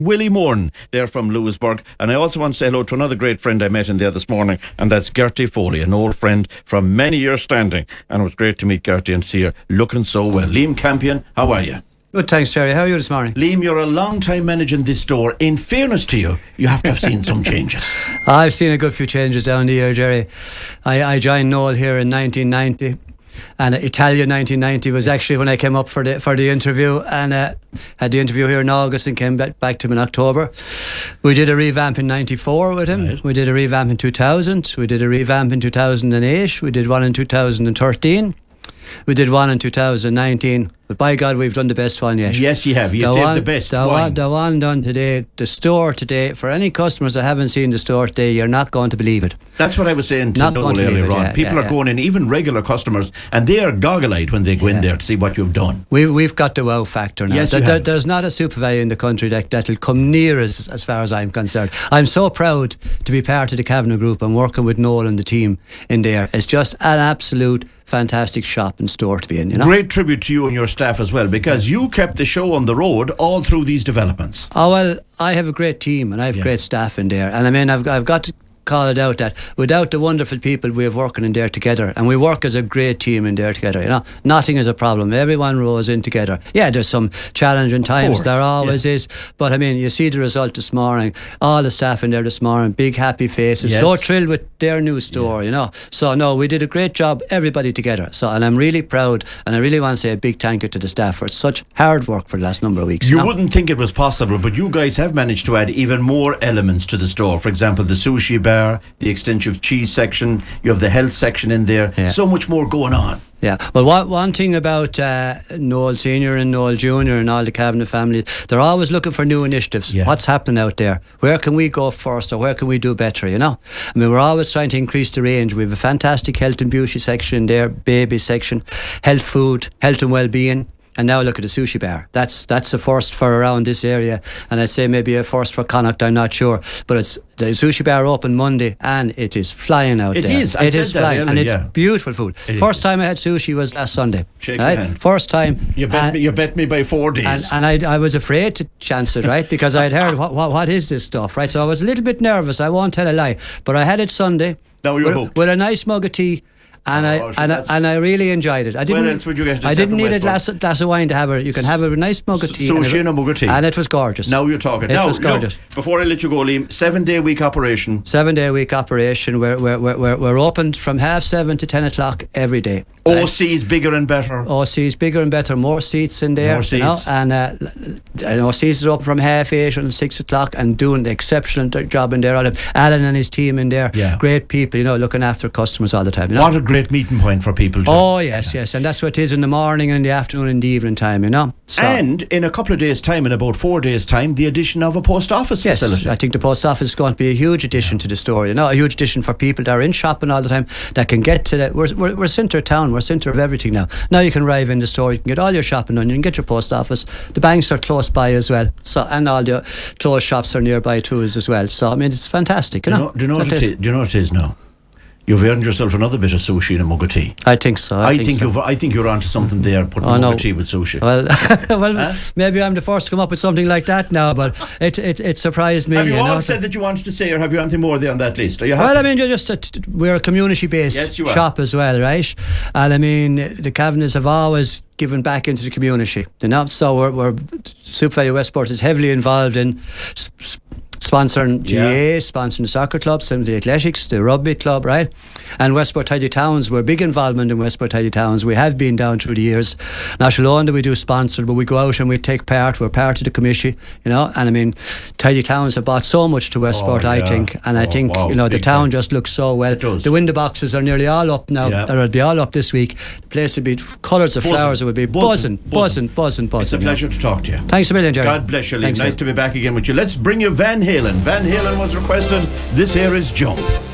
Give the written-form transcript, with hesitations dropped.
Willie Moran, they're from Lewisburg. And I also want to say hello to another great friend I met in there this morning, and that's Gertie Foley, an old friend from many years standing. And it was great to meet Gertie and see her looking so well. Liam Campion, how are you? Good, thanks, Jerry. How are you this morning? Liam, you're a long time managing this store. In fairness to you, you have to have seen some changes. I've seen a good few changes down the year, Jerry. I joined Noel here in 1990. And Italia 1990 was actually when I came up for the interview, and had the interview here in August and came back to him in October. We did a revamp in 94 with him. Right. We did a revamp in 2000. We did a revamp in 2008. We did one in 2013. We did one in 2019. But by God, we've done the best one yet. Yes, you have. You saved the best wine. The one done today, the store today, for any customers that haven't seen the store today, you're not going to believe it. That's what I was saying to Noel earlier on. People are going in, even regular customers, and they are goggle-eyed when they go in there to see what you've done. We've got the wow factor now. Yes, there's not a SuperValu in the country that'll come near us as far as I'm concerned. I'm so proud to be part of the Kavanagh Group and working with Noel and the team in there. It's just an absolute fantastic shop and store to be in, you know. Great tribute to you and your staff as well, because you kept the show on the road all through these developments. Oh, well, I have a great team and I have great staff in there, and I mean I've got to call it out that without the wonderful people we have working in there together, and we work as a great team in there together, you know, nothing is a problem. Everyone rows in together. Yeah, there's some challenging times, there always is, but I mean, you see the result this morning, all the staff in there this morning, big happy faces, so thrilled with their new store, you know. So no, we did a great job, everybody together. So, and I'm really proud, and I really want to say a big thank you to the staff for such hard work for the last number of weeks. You wouldn't think it was possible, but you guys have managed to add even more elements to the store. For example, the sushi bar, the extensive cheese section, you have the health section in there, so much more going on. Yeah, well, one thing about Noel Senior and Noel Junior and all the Kavanagh family, they're always looking for new initiatives. What's happening out there? Where can we go first, or where can we do better, you know? I mean, we're always trying to increase the range. We have a fantastic health and beauty section in there, baby section, health food, health and well-being. And now look at the sushi bar. That's a first for around this area, and I'd say maybe a first for Connacht, I'm not sure. But it's the sushi bar opened Monday, and it is flying out there. It is flying, and it's beautiful food. First time I had sushi was last Sunday. Shake your hand. First time. You bet me by 4 days. And I was afraid to chance it, right? Because I'd heard what is this stuff, right? So I was a little bit nervous, I won't tell a lie. But I had it Sunday. Now you're hooked. With a nice mug of tea. And I really enjoyed it. Where else would you get? I didn't need a glass of wine to have it. You can have a nice mug of tea. Sushi and a mug of tea. And it was gorgeous. Now you're talking. It was gorgeous. Look, before I let you go, Liam, 7-day week operation. 7-day week operation. We're open from 7:30 to 10 o'clock every day. OC's bigger and better. OC's bigger and better. More seats in there. More seats. You know? And OC's is open from 8:30 until 6 o'clock and doing the exceptional job in there. Alan and his team in there. Yeah. Great people, you know, looking after customers all the time. You know? What a great meeting point for people too. Oh yes, and that's what it is in the morning and in the afternoon and the evening time, you know. So, and in a couple of days' time, in about 4 days' time, the addition of a post office facility. I think the post office is going to be a huge addition to the store, you know, a huge addition for people that are in shopping all the time, that can get to the, we're centre of town, we're centre of everything now. Now you can arrive in the store, you can get all your shopping done, you can get your post office, the banks are close by as well, so, and all the clothes shops are nearby too as well, so I mean it's fantastic, you know. Do you know what it is now? You've earned yourself another bit of sushi and a mug of tea. I think so. I think you're onto something there, putting a mug of tea with sushi. Well, maybe I'm the first to come up with something like that now, but it surprised me. Have you all said that you wanted to say, or have you anything more there on that list? Are you happy? Well, I mean, we're a community-based shop as well, right? And I mean, the Kavanaghs have always given back into the community, you know. So we're SuperValu Westport is heavily involved in sponsoring GA, sponsoring the soccer club, some of the athletics, the rugby club, right? And Westport Tidy Towns, we're big involvement in Westport Tidy Towns. We have been down through the years. Not alone that we do sponsor, but we go out and we take part. We're part of the committee, you know. And I mean, Tidy Towns have brought so much to Westport, I think. And I think, you know, the town just looks so well. The window boxes are nearly all up now. They'll be all up this week. The place would be colours of flowers. It would be buzzing. It's a pleasure to talk to you. Thanks a million, Jerry. God bless you, Liam. Nice to be back again with you. Let's bring you Van Halen. Van Halen was requested. This here is Jump.